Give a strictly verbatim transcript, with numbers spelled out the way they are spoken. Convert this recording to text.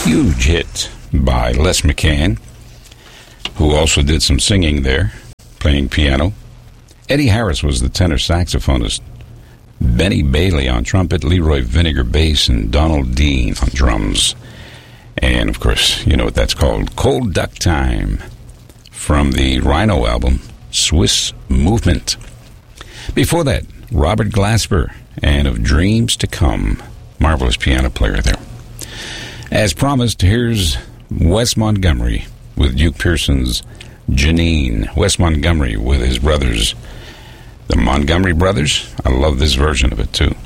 huge hit by Les McCann, who also did some singing there, playing piano. Eddie Harris was the tenor saxophonist. Benny Bailey on trumpet, Leroy Vinegar bass, and Donald Dean on drums. And, of course, you know what that's called. Cold Duck Time from the Rhino album, Swiss Movement. Before that, Robert Glasper and Of Dreams to Come. Marvelous piano player there. As promised, here's Wes Montgomery with Duke Pearson's Janine. Wes Montgomery with his brothers, the Montgomery Brothers. I love this version of it, too.